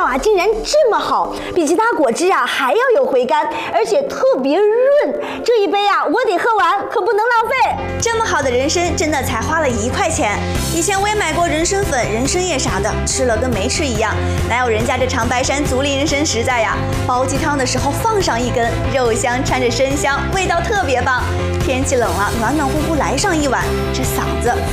效啊竟然这么好，比其他果汁啊还要有回甘，而且特别润。这一杯啊我得喝完，可不能浪费。 这么好的人参，真的才花了1块钱。以前我也买过人参粉、人参叶啥的，吃了跟没吃一样，哪有人家这长白山竹林人参实在呀？煲鸡汤的时候放上一根，肉香掺着参香，味道特别棒。天气冷了，暖暖乎乎来上一碗，这嗓子